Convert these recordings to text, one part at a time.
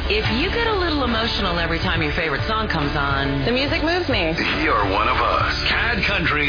If you get a little emotional every time your favorite song comes on, the music moves me. You're one of us. CAD Country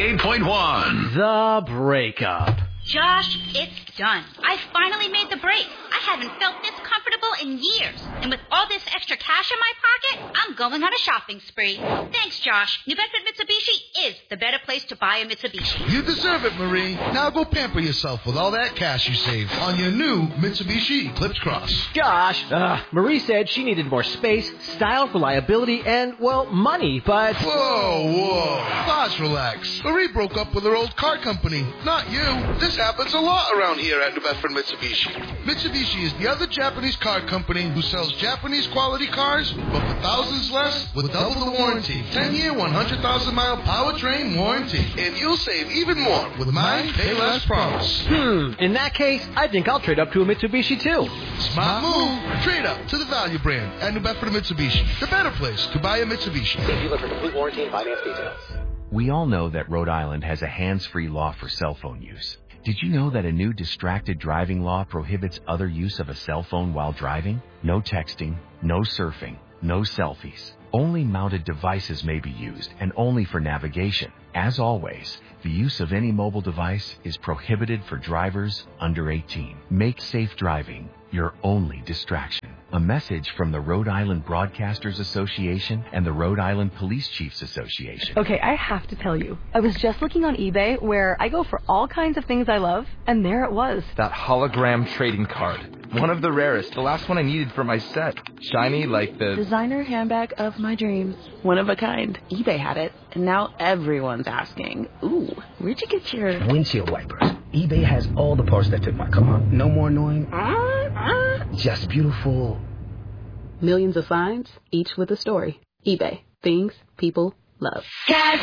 98.1. The breakup. Josh, it's done. I finally made the break. I haven't felt this comfortable in years. And with all this extra cash in my pocket, I'm going on a shopping spree. Thanks, Josh. New Bedford Mitsubishi is the better place to buy a Mitsubishi. You deserve it, Marie. Now go pamper yourself with all that cash you saved on your new Mitsubishi Eclipse Cross. Josh, Marie said she needed more space, style, reliability, and, well, money, but... Whoa. Boss, relax. Marie broke up with her old car company, not you. This happens a lot around here at New Bedford Mitsubishi. Mitsubishi is the other Japanese car company who sells Japanese quality cars, but for thousands less with double the warranty. 10-year, 100,000-mile powertrain warranty. And you'll save even more with my Pay Less promise. In that case, I think I'll trade up to a Mitsubishi, too. Smart move. Trade up to the value brand at New Bedford Mitsubishi. The better place to buy a Mitsubishi. See dealer for complete warranty and finance details. We all know that Rhode Island has a hands-free law for cell phone use. Did you know that a new distracted driving law prohibits other use of a cell phone while driving? No texting, no surfing, no selfies. Only mounted devices may be used, and only for navigation. As always, the use of any mobile device is prohibited for drivers under 18. Make safe driving your only distraction. A message from the Rhode Island Broadcasters Association and the Rhode Island Police Chiefs Association. Okay, I have to tell you, I was just looking on eBay where I go for all kinds of things I love, and there it was. That hologram trading card. One of the rarest. The last one I needed for my set. Shiny like the... designer handbag of my dreams. One of a kind. eBay had it, and now everyone's asking, ooh, where'd you get your... windshield wipers. eBay has all the parts that took my car. No more annoying. Just beautiful. Millions of signs, each with a story. eBay. Things people love.